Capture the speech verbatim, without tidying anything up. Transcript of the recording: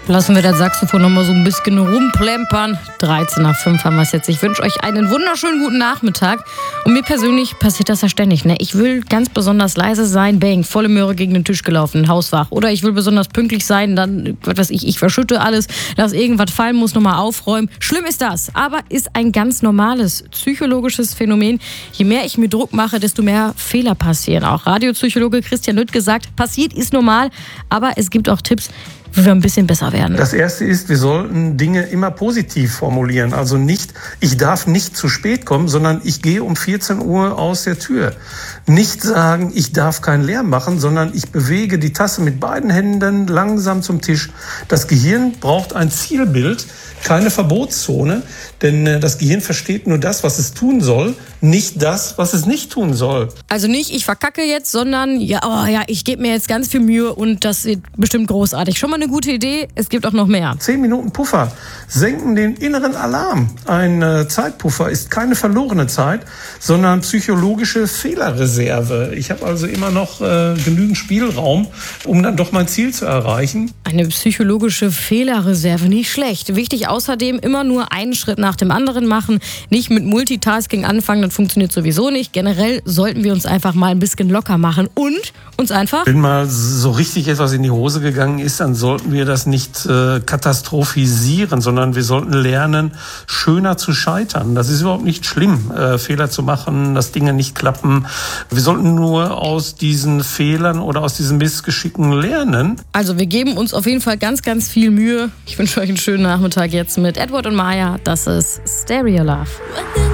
Lassen wir das Saxophon noch mal so ein bisschen rumplempern. dreizehn nach fünf haben wir es jetzt. Ich wünsche euch einen wunderschönen guten Nachmittag. Und mir persönlich passiert das ja ständig. Ne? Ich will ganz besonders leise sein, bang, volle Möhre gegen den Tisch gelaufen, hauswach. Oder ich will besonders pünktlich sein, dann, was weiß ich, ich verschütte alles, dass irgendwas fallen muss, nochmal aufräumen. Schlimm ist das, aber ist ein ganz normales psychologisches Phänomen. Je mehr ich mir Druck mache, desto mehr Fehler passieren. Auch Radiopsychologe Christian Lütt gesagt, passiert ist normal, aber es gibt auch Tipps, wie wir ein bisschen besser werden. Das Erste ist, wir sollten Dinge immer positiv formulieren. Also nicht, ich darf nicht zu spät kommen, sondern ich gehe um vierzehn Uhr aus der Tür. Nicht sagen, ich darf keinen Lärm machen, sondern ich bewege die Tasse mit beiden Händen langsam zum Tisch. Das Gehirn braucht ein Zielbild, keine Verbotszone, denn das Gehirn versteht nur das, was es tun soll, nicht das, was es nicht tun soll. Also nicht, ich verkacke jetzt, sondern ja, oh ja, ich gebe mir jetzt ganz viel Mühe und das wird bestimmt großartig. Schon mal eine gute Idee, es gibt auch noch mehr. Zehn Minuten Puffer senken den inneren Alarm. Ein äh, Zeitpuffer ist keine verlorene Zeit, sondern psychologische Fehlerreserve. Ich habe also immer noch äh, genügend Spielraum, um dann doch mein Ziel zu erreichen. Eine psychologische Fehlerreserve, nicht schlecht. Wichtig außerdem, immer nur einen Schritt nach dem anderen machen, nicht mit Multitasking anfangen, das funktioniert sowieso nicht. Generell sollten wir uns einfach mal ein bisschen locker machen und uns einfach... Wenn mal so richtig etwas in die Hose gegangen ist, dann sollten wir das nicht äh, katastrophisieren, sondern wir sollten lernen, schöner zu scheitern. Das ist überhaupt nicht schlimm, äh, Fehler zu machen, dass Dinge nicht klappen. Wir sollten nur aus diesen Fehlern oder aus diesen Missgeschicken lernen. Also wir geben uns auf jeden Fall ganz, ganz viel Mühe. Ich wünsche euch einen schönen Nachmittag jetzt mit Edward und Maya. Das ist Stereo Love.